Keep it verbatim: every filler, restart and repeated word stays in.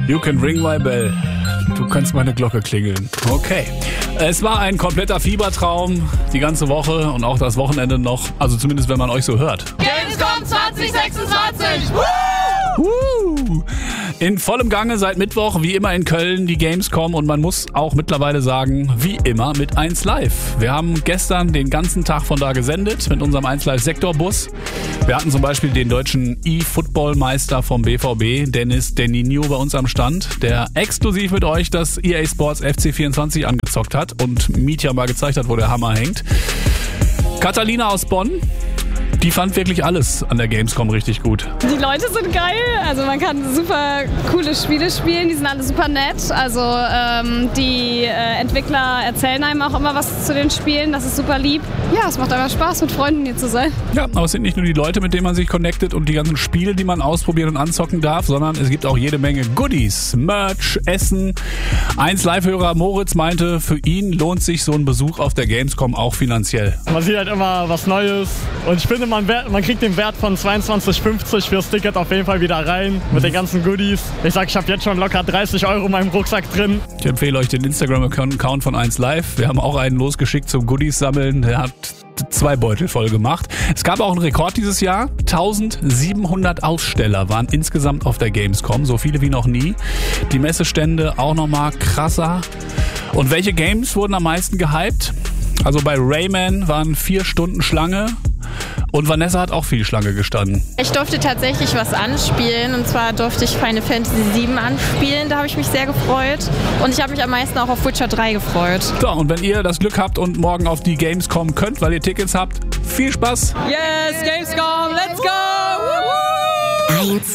You can ring my bell. Du kannst meine Glocke klingeln. Okay. Es war ein kompletter Fiebertraum die ganze Woche und auch das Wochenende noch. Also zumindest, wenn man euch so hört. Gamescom zwanzig sechsundzwanzig! Uh, in vollem Gange seit Mittwoch, wie immer in Köln, die Gamescom. Und man muss auch mittlerweile sagen, wie immer mit eins Live. Wir haben gestern den ganzen Tag von da gesendet mit unserem eins Live Sektorbus. Wir hatten zum Beispiel den deutschen E-Football-Meister vom B V B, Dennis Deninho, bei uns am Stand, der exklusiv mit euch das E A Sports F C vierundzwanzig angezockt hat und Mietja mal gezeigt hat, wo der Hammer hängt. Catalina aus Bonn, die fand wirklich alles an der Gamescom richtig gut. Die Leute sind geil, also man kann super coole Spiele spielen, die sind alle super nett. Also ähm, die äh, Entwickler erzählen einem auch immer was zu den Spielen, das ist super lieb. Ja, es macht einfach Spaß, mit Freunden hier zu sein. Ja, aber es sind nicht nur die Leute, mit denen man sich connectet und die ganzen Spiele, die man ausprobieren und anzocken darf, sondern es gibt auch jede Menge Goodies, Merch, Essen. eins Live-Hörer Moritz meinte, für ihn lohnt sich so ein Besuch auf der Gamescom auch finanziell. Man sieht halt immer was Neues und ich finde, man, man kriegt den Wert von zweiundzwanzig fünfzig fürs Ticket auf jeden Fall wieder rein mit den ganzen Goodies. Ich sag, ich habe jetzt schon locker dreißig Euro in meinem Rucksack drin. Ich empfehle euch den Instagram-Account von eins Live. Wir haben auch einen losgeschickt zum Goodies sammeln. Der hat zwei Beutel voll gemacht. Es gab auch einen Rekord dieses Jahr. eintausendsiebenhundert Aussteller waren insgesamt auf der Gamescom. So viele wie noch nie. Die Messestände auch nochmal krasser. Und welche Games wurden am meisten gehypt? Also bei Rayman waren vier Stunden Schlange. Und Vanessa hat auch viel Schlange gestanden. Ich durfte tatsächlich was anspielen und zwar durfte ich Final Fantasy sieben anspielen. Da habe ich mich sehr gefreut und ich habe mich am meisten auch auf Witcher drei gefreut. So, und wenn ihr das Glück habt und morgen auf die Gamescom könnt, weil ihr Tickets habt, viel Spaß! Yes, Gamescom, let's go!